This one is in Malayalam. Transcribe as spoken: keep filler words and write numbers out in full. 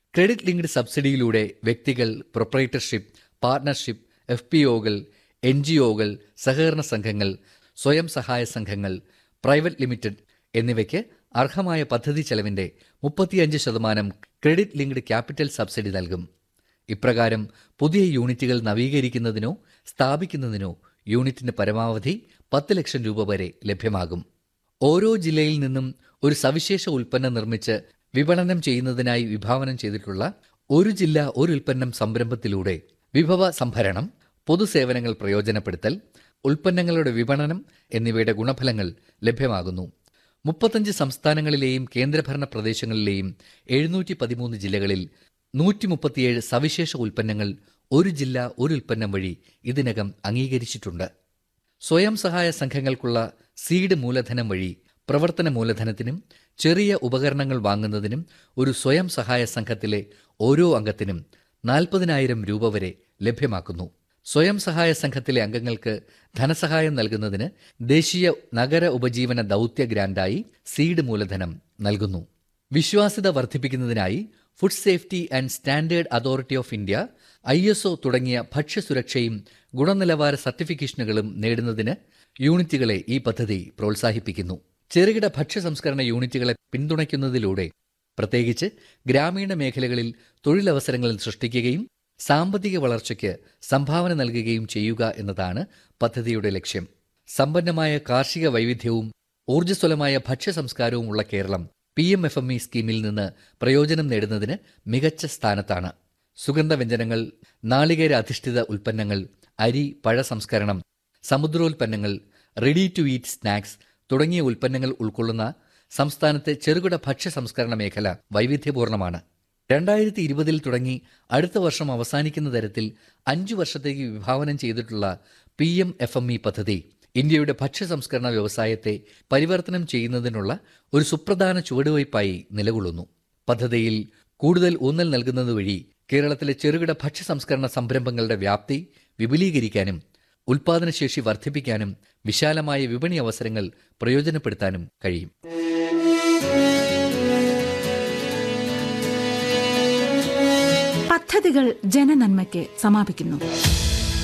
ക്രെഡിറ്റ് ലിങ്ക്ഡ് സബ്സിഡിയിലൂടെ വ്യക്തികൾ, proprietorship, partnership, F P ഒകൾ, N G ഒകൾ, സഹകരണ സംഘങ്ങൾ, സ്വയം സഹായ സംഘങ്ങൾ, പ്രൈവറ്റ് ലിമിറ്റഡ് എന്നിവയ്ക്ക് അർഹമായ പദ്ധതി ചെലവിന്റെ മുപ്പത്തിയഞ്ച് ശതമാനം ക്രെഡിറ്റ് ലിങ്ക്ഡ് ക്യാപിറ്റൽ സബ്സിഡി നൽകും. ഇപ്രകാരം പുതിയ യൂണിറ്റുകൾ നവീകരിക്കുന്നതിനോ സ്ഥാപിക്കുന്നതിനോ യൂണിറ്റിന് പരമാവധി പത്ത് ലക്ഷം രൂപ വരെ ലഭ്യമാകും. ഓരോ ജില്ലയിൽ നിന്നും ഒരു സവിശേഷ ഉൽപ്പന്നം നിർമ്മിച്ച് വിപണനം ചെയ്യുന്നതിനായി വിഭാവനം ചെയ്തിട്ടുള്ള ഒരു ജില്ല ഒരു ഉൽപ്പന്നം സംരംഭത്തിലൂടെ വിഭവ സംഭരണം, പൊതുസേവനങ്ങൾ പ്രയോജനപ്പെടുത്തൽ, ഉൽപ്പന്നങ്ങളുടെ വിപണനം എന്നിവയുടെ ഗുണഫലങ്ങൾ ലഭ്യമാകുന്നു. മുപ്പത്തഞ്ച് സംസ്ഥാനങ്ങളിലെയും കേന്ദ്രഭരണ പ്രദേശങ്ങളിലെയും എഴുന്നൂറ്റി പതിമൂന്ന് ജില്ലകളിൽ നൂറ്റി മുപ്പത്തിയേഴ് സവിശേഷ ഉൽപ്പന്നങ്ങൾ ഒരു ജില്ല ഒരു ഉൽപ്പന്നം വഴി ഇതിനകം അംഗീകരിച്ചിട്ടുണ്ട്. സ്വയം സഹായ സംഘങ്ങൾക്കുള്ള സീഡ് മൂലധനം വഴി പ്രവർത്തന മൂലധനത്തിനും ചെറിയ ഉപകരണങ്ങൾ വാങ്ങുന്നതിനും ഒരു സ്വയം സഹായ സംഘത്തിലെ ഓരോ അംഗത്തിനും നാൽപ്പതിനായിരം രൂപ വരെ ലഭ്യമാക്കുന്നു. സ്വയം സഹായ സംഘത്തിലെ അംഗങ്ങൾക്ക് ധനസഹായം നൽകുന്നതിന് ദേശീയ നഗര ഉപജീവന ദൗത്യ ഗ്രാന്റായി സീഡ് മൂലധനം നൽകുന്നു. വിശ്വാസ്യത വർദ്ധിപ്പിക്കുന്നതിനായി food safety and standard authority of India, I S O തുടങ്ങിയ ഭക്ഷ്യസുരക്ഷയും ഗുണനിലവാര സർട്ടിഫിക്കേഷനുകളും നേടുന്നതിന് യൂണിറ്റുകളെ ഈ പദ്ധതി പ്രോത്സാഹിപ്പിക്കുന്നു. ചെറുകിട ഭക്ഷ്യ സംസ്കരണ യൂണിറ്റുകളെ പിന്തുണയ്ക്കുന്നതിലൂടെ പ്രത്യേകിച്ച് ഗ്രാമീണ മേഖലകളിൽ തൊഴിലവസരങ്ങൾ സൃഷ്ടിക്കുകയും സാമ്പത്തിക വളർച്ചയ്ക്ക് സംഭാവന നൽകുകയും ചെയ്യുക എന്നതാണ് പദ്ധതിയുടെ ലക്ഷ്യം. സമ്പന്നമായ കാർഷിക വൈവിധ്യവും ഊർജ്ജസ്വലമായ ഭക്ഷ്യ സംസ്കാരവും ഉള്ള Keralam P M F M E സ്കീമിൽ നിന്ന് പ്രയോജനം നേടുന്നതിന് മികച്ച സ്ഥാനത്താണ്. സുഗന്ധവ്യഞ്ജനങ്ങൾ, നാളികേര അധിഷ്ഠിത ഉൽപ്പന്നങ്ങൾ, അരി, പഴ സംസ്കരണം, സമുദ്രോൽപ്പന്നങ്ങൾ, റെഡി ടു ഈറ്റ് സ്നാക്സ് തുടങ്ങിയ ഉൽപ്പന്നങ്ങൾ ഉൾക്കൊള്ളുന്ന സംസ്ഥാനത്തെ ചെറുകിട ഭക്ഷ്യ സംസ്കരണ മേഖല വൈവിധ്യപൂർണ്ണമാണ്. രണ്ടായിരത്തി ഇരുപതിൽ തുടങ്ങി അടുത്ത വർഷം അവസാനിക്കുന്ന തരത്തിൽ അഞ്ചു വർഷത്തേക്ക് വിഭാവനം ചെയ്തിട്ടുള്ള P M F M E പദ്ധതി ഇന്ത്യയുടെ ഭക്ഷ്യ സംസ്കരണ വ്യവസായത്തെ പരിവർത്തനം ചെയ്യുന്നതിനുള്ള ഒരു സുപ്രധാന ചുവടുവയ്പായി നിലകൊള്ളുന്നു. പദ്ധതിയിൽ കൂടുതൽ ഊന്നൽ നൽകുന്നത് വഴി കേരളത്തിലെ ചെറുകിട ഭക്ഷ്യ സംസ്കരണ സംരംഭങ്ങളുടെ വ്യാപ്തി വിപുലീകരിക്കാനും ഉൽപാദനശേഷി വർദ്ധിപ്പിക്കാനും വിശാലമായ വിപണി അവസരങ്ങൾ പ്രയോജനപ്പെടുത്താനും കഴിയും. പദ്ധതികൾ ജനനന്മയ്ക്ക് സമാപിക്കുന്നു.